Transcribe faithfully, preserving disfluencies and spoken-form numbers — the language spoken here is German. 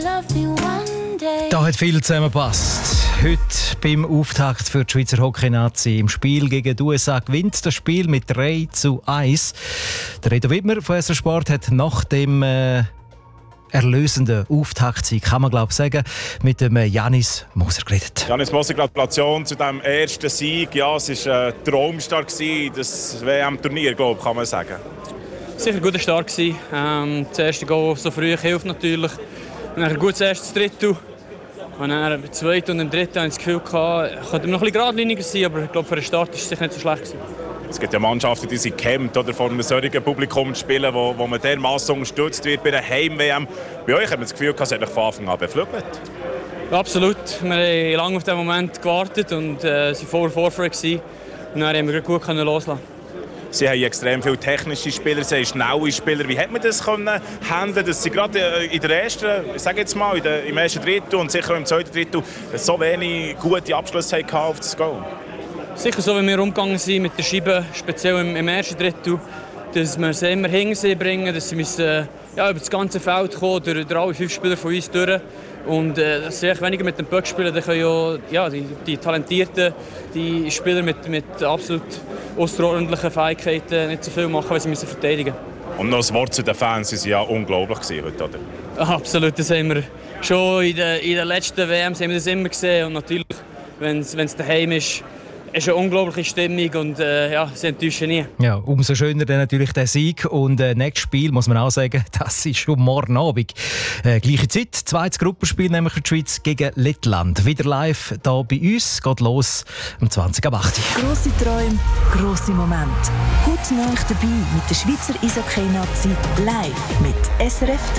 Da hat viel zusammengepasst. Heute beim Auftakt für die Schweizer Hockey-Nazi im Spiel gegen die U S A gewinnt das Spiel mit drei zu eins. Der Reto Wittmer von S R Sport hat nach dem äh, erlösenden Auftaktsieg, kann man glaube sagen, mit dem Janis Moser geredet. Janis Moser, Gratulation zu diesem ersten Sieg. Ja, es war ein Traumstart, das W M-Turnier, glaube ich, kann man sagen. Sicher ein guter Start. Ähm, das erste Goal so früh hilft natürlich. Und dann ein gutes erstes Drittel. Und dann im zweiten und im dritten hatte ich das Gefühl, es könnte noch ein bisschen geradliniger sein, aber ich glaube, für den Start war es sicher nicht so schlecht gewesen. Es gibt ja Mannschaften, die sind gehemmt, oder, von einem solchen Publikum zu spielen, wo, wo man dermassen unterstützt wird bei einer Heim-W M. Bei euch hat man das Gefühl, es hat euch von Anfang an beflügelt. Ja, absolut. Wir haben lange auf diesen Moment gewartet und äh, waren voller Vorfreude. Und dann haben wir gut loslassen. Sie haben extrem viele technische Spieler, sie haben schnelle Spieler. Wie hat man das können handeln, dass sie gerade in der ersten, ich sage jetzt mal, in der, im ersten Drittel und sicher auch im zweiten Drittel so wenig gute Abschlüsse hatten auf das Goal? Sicher so, wie wir umgegangen sind mit der Scheibe, speziell im, im ersten Drittel, dass wir sie immer hinter sie bringen, dass sie müssen, äh, ja, über das ganze Feld kommen, durch, durch alle fünf Spieler von uns durch. Und äh, dass sie weniger mit dem Puck spielen, dann können ja, ja die, die talentierten die Spieler mit, mit absolut außerordentlichen Fähigkeiten nicht so viel machen, weil sie müssen verteidigen müssen. Und noch ein Wort zu den Fans, sie waren ja unglaublich heute, oder? Absolut, das haben wir schon in den, in den letzten W Ms haben wir das immer gesehen. Und natürlich, wenn es daheim ist, ist eine unglaubliche Stimmung und äh, ja, sie enttäuschen nie. Ja, umso schöner dann natürlich der Sieg. Und äh, nächstes Spiel, muss man auch sagen, das ist schon morgen Abend. Äh, gleiche Zeit, zweites Gruppenspiel, nämlich für die Schweiz gegen Lettland. Wieder live hier bei uns, geht los um zwanzig ab acht. Grosse Träume, grosse Momente. Heute neu dabei mit der Schweizer Eishockey-Nazi live mit S R F drei.